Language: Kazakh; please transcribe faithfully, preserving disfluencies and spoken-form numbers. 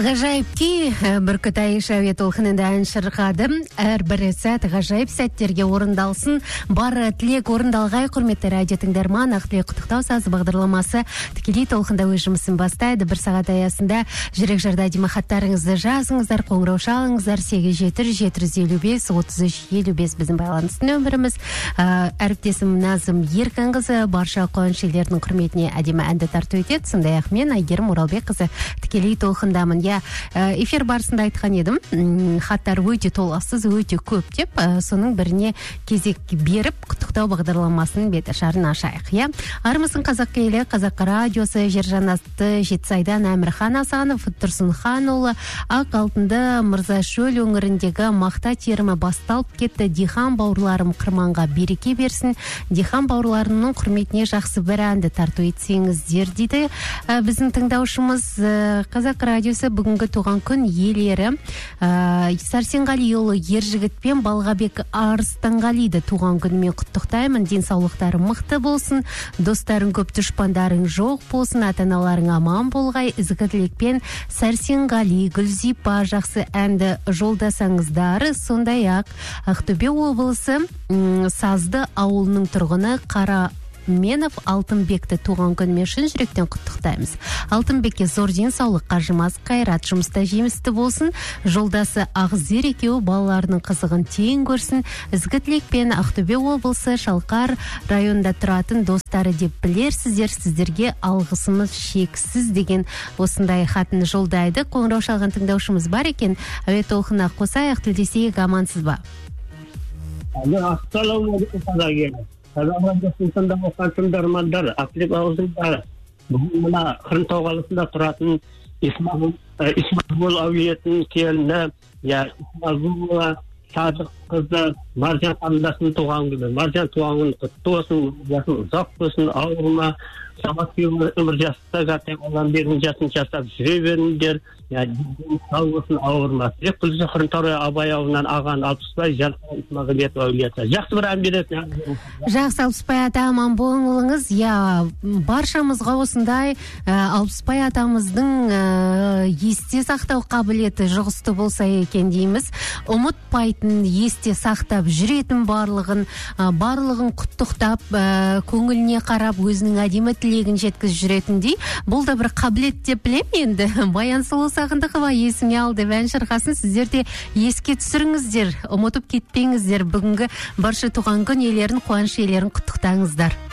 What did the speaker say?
Ғажайып ки бүркіт Айша әуе толқынында ән шырқады. Әрбір сәт ғажайып сәттерге орындалсын. Бар тілек орындалғай, құрметті радио тыңдарман. Ақтілек құттықтау сазы бағдарламасы тікелей толқында өз жұмысын бастайды. Бір сағат аясында жүрек жәрдәдемі хаттарыңызды жазыңыздар, қоңырау шалыңыздар. сегіз жеті жеті елу бес отыз үш елу бес біздің байланыс нөміріміз. Әріптесім Назым Еркінқызы барша қуаншылардың құрметіне әдемі әнді тарту етеді. Сондай-ақ мен Айгерім Оралбекқызы тікелей толқындамын. Я эфир барысында айтқан едім, хаттар өте толассыз, өте көп деп, соның біріне кезек беріп, құттықтау бағдарламасының беті шарын ашайық. Я армысың қазақ елі, қазақ радиосы, Жержанасты, Жетісайдан Әмірхан Асанов, Тұрсынханұлы, Ақ алтынды Мырзашөл өңіріндегі мақта терімі басталып кетті. Дихан бауырларым қырманға береке берсін. Дихан бауырларының құрметіне жақсы бір әнді тарту етсеңіздер дейді. Біздің тыңдаушымыз қазақ радиосы бүгінгі туған күн иелері ә, Сәрсенғалиұлы Ержігіт пен Балғабек Арыстанғалиді туған күнімен құттықтаймын. Денсаулықтары мықты болсын, достарың көп, дұшпандарың жоқ болсын, ата-аналарың аман болғай. Ізгі тілекпен Сәрсенғали, Гүлзипа жақсы әнді жолдасаңыздар. Сондай-ақ Ақтөбе облысы Сазды ауылының тұрғыны Қара Менов Алтынбекті туған күнімен шын жүректен құттықтаймыз. Алтынбекке зор денсаулық, қажымас қайрат, жұмыста жемісті болсын. Жолдасы Ақзер екеуі балаларының қызығын тең көрсін. Ізгі тілекпен Ақтөбе облысы Шалқар районында тұратын достары деп білерсіздер. Сіздерге алғысымыз шексіз деген осындай хатын жолдайды. Қоңырау шалған тыңдаушымыз бар екен. Әуе толқына қосайық, тілдесейік, амансыз ба? Ассалаумағалейкум. Қазақстанда оққан тыңдармандар, Ақтілек аузында мына Қырымтау қаласында тұратын Исмағұл әулиетінің келіні, я Исмағұлова Садық қызы Маржан қарындасының туған күні. Маржан туған күні құтты болсын, жасын ұзақ болсын, ауырма, самат өмір жаста жатқан olan берін жасын жасап жүре беріңдер. Ya sağ olsun ağırmaz. Direkt kılıcı Қырымтау Абай ауылынан аған Алпысбай Жалқы Исмағылиет әулиеті. Жақсы бір ән бересің. Жақсы, Алпысбай ата, аман болыңыз. Я баршамызға осындай Алпысбай атамыздың есте сақтау қабілеті жұғысты болса екен дейміз. Ұмытпайтын, есте сақтап жүретін барлығын, барлығын құттықтап, көңіліне қарап, өзінің әдемі тілегін жеткізіп жүретіндей. Бұл да бір қабілет деп білем енді. Баян Сұлу Сағындықова есіме алды ән шырқасын, сіздер де еске түсіріңіздер, ұмытып кетпеңіздер. Бүгінгі барша туған күн иелерін, қуаныш иелерін құттықтаңыздар.